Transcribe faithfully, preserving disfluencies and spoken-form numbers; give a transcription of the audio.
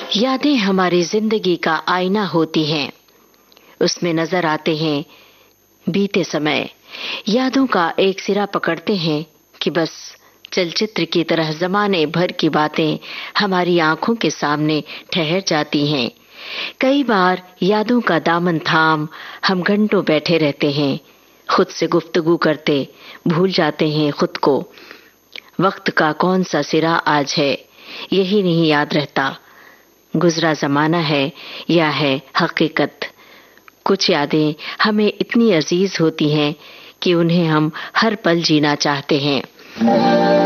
यादें हमारी जिंदगी का आईना होती हैं। उसमें नजर आते हैं बीते समय। यादों का एक सिरा पकड़ते हैं कि बस चलचित्र की तरह जमाने भर की बातें हमारी आंखों के सामने ठहर जाती हैं। कई बार यादों का दामन थाम हम घंटों बैठे रहते हैं, खुद से गुफ्तगू करते, भूल जाते हैं खुद को। वक्त का कौन सा सिरा आज है, यही नहीं याद रहता। गुजरा जमाना है या है हकीकत। कुछ यादें हमें इतनी अजीज होती हैं कि उन्हें हम हर पल जीना चाहते हैं।